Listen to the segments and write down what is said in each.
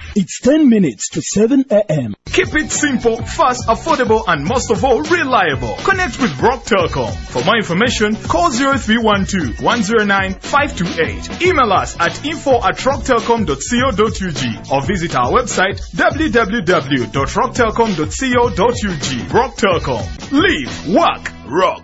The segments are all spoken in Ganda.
It's 10 minutes to 7 a.m. Keep it simple, fast, affordable, and most of all, reliable. Connect with Rock Telecom. For more information, call 0312-109-528. Email us at info@rocktelecom.co.ug or visit our website www.rocktelecom.co.ug. Rock Telecom. Live, work, rock.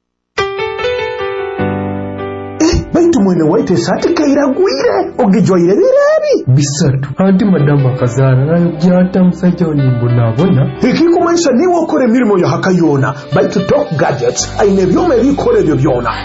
Baitu mwene waite sati kaira gwire ogijwaire birabi bisatu anti madama kazara nayo gyata musajja onimbonabona ekikumanisha niwe okora emirimo ya hakayona baitu Top Gadgets aine byome bikore byo byona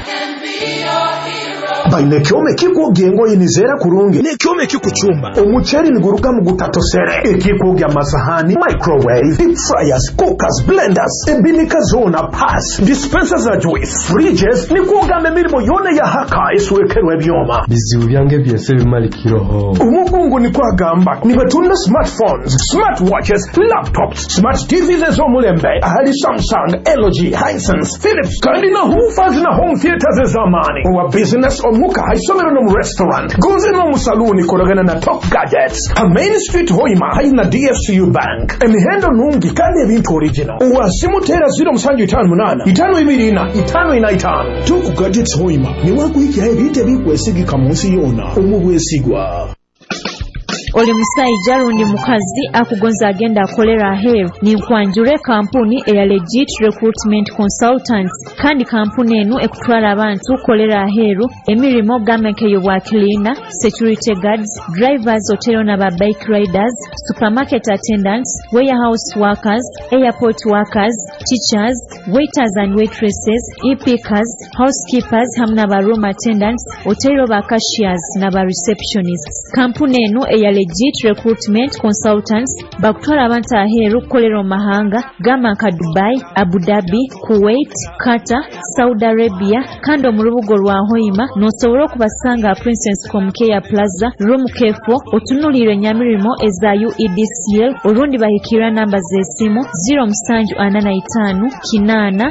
baine kyome kikugengo yinizera kurungi ne kyome kikuchumba omucheri niguruka mu gutatosere ekikuge amasahani microwave deep fryers cookers blenders ebinika zona pass dispensers za juice fridges nikugame mirimo yone ya haka iswekerwe byoma bizibu byange byese bimalikiroho umugungu ni kwagamba nibatunda smartphones smartwatches laptops smart TVs ezomulembe ahali Samsung LG Hisense Philips kandi na hoofers na home theaters zamani wa business omuka haisomero no mu restaurant goze no mu saluni koragana na Top Gadgets a Main Street Hoima haina DFCU Bank emihendo nungi kandi ebintu original wasimutera 058 525 Top Gadgets Hoima ni wakuikia ebite bikwesigika munsi yona omubwesigwa Oli musajja lundi mukazi akugonza agenda akolera aheru ni nkwanjure kampuni eya Legit Recruitment Consultants kandi kampuni eno ekutwala abantu kolera aheru emirimo gamekeyo bwa cleaner, security guards, drivers otero na ba bike riders, supermarket attendants, warehouse workers, airport workers, teachers, waiters and waitresses, e-pickers, housekeepers hamna ba room attendants, otero ba cashiers na ba receptionists. Kampuni eno eya Legit Recruitment Consultants bakutwala abantu aheru kolero mahanga gama nka Dubai, Abu Dhabi, Kuwait, Qatar, Saudi Arabia kando mu rubugo rwa Hoima nosobora okubasanga Princess Comcare Plaza room K4 otunulire nyamirimo eza UEDCL orundi bahikira namba z'essimu 0785 kinana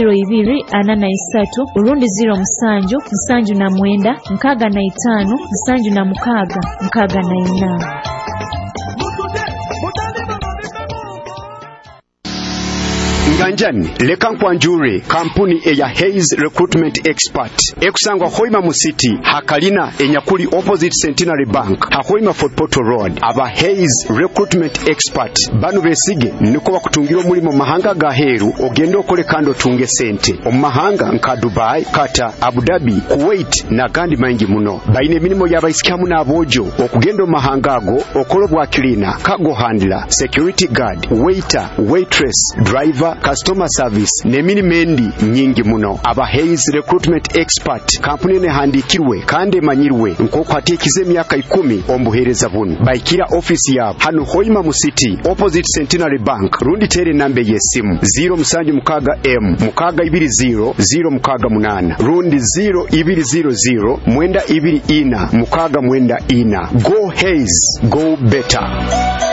0283 orundi 07 7 nkaga na 5 7 na mukaga nkaga na 4. Nganjani leka nkwanjure kampuni eya Hayes Recruitment Expert ekusangwa Hoima mu City hakalina enyakuli opposite Centenary Bank Hoima Fort Portal Road aba Hayes Recruitment Expert banu besige niko bakutungira omulimo mahanga ga heru ogenda okole kando tunge sente omahanga nka Dubai, Qatar, Abu Dhabi, Kuwait na gandi mangi muno baine minimo yabaisikamu na abojo okugenda mahanga ago okolo bwa cleaner, cargo handler, security guard, waiter, waitress, driver, customer service nemini mendi nyingi muno aba Hayes Recruitment Expert kampuni ne handikirwe kandi manyirwe nkoko atekize emyaka 10 ombuhereza bunu baikira office yabo hano Hoima mu City opposite Centenary Bank rundi tere nambe yesimu 0720 rundi 0200 Go Hayes, go better.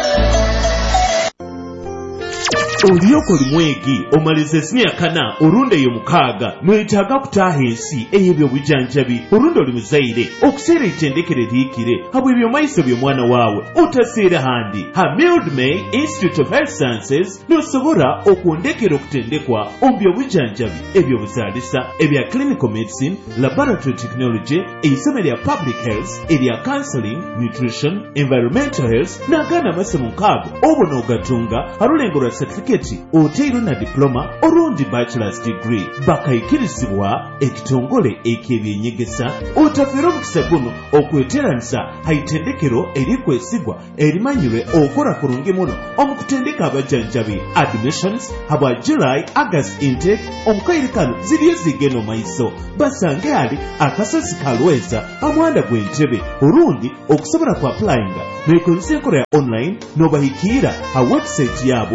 Olyoko limwegi omalize emyaka orunde yo mukaaga mwetaaga kutaaha ensi ey'ebyo bujanjabi orunde oli muzaire okuseera ettendekere liikire habwe ebyo maiso by'omwana waawe otaseera handi ha Mildmay Institute of Health Sciences nosobora okwondekera okutendekwa ombyo bujanjabi ebyo buzaalisa ebya clinical medicine, laboratory technology, eisomo lya public health, erya counseling, nutrition, environmental health n'agaana amasomo nkaago obona ogatunga halulengolwa certificate oteiro na diploma orundi bachelor's degree bakayikirizibwa ekitongole ek'ebyenyegesa otafera omukisa guno okweteranisa haitendekero erikwesigwa erimanyirwe okora kurungi muno omukutendeka abajanjabi admissions habwa July August intake omukairikano ziriyo zigeno maiso basange ali akasozi kalweza amwanda gw'entebe orundi okusobola ku applyinga mwekozesa enkola ya online n'obahikira ha website yabo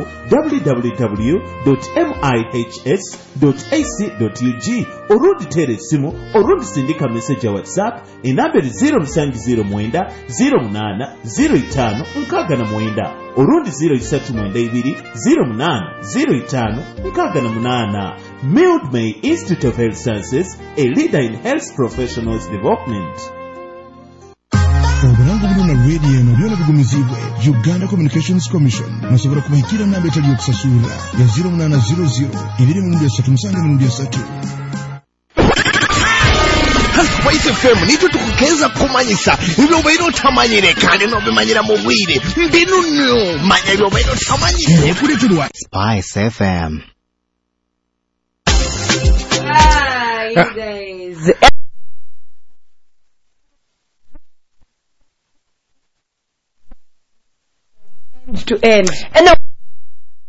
www.mihs.ac.ug orundi tere esimu orundi sindika message ya WhatsApp enamberi 0709 08 05 69 orundi 0392 08 05 68. Mildmay Institute of Health Sciences, a leader in health professionals development. Obulangu bulina radio eno byona bigumizibwe Uganda Communications Commission musobola kubahikira namba etali yokusasula ya 0800 237 Spice FM nitwe tukukeza kumanyisa ibyo bayiro tamanyire kandi no bimanyira mu bwire mbinu manya ibyo bayiro tamanyire kuri tudwa Spice FM. You guys. End to end. And now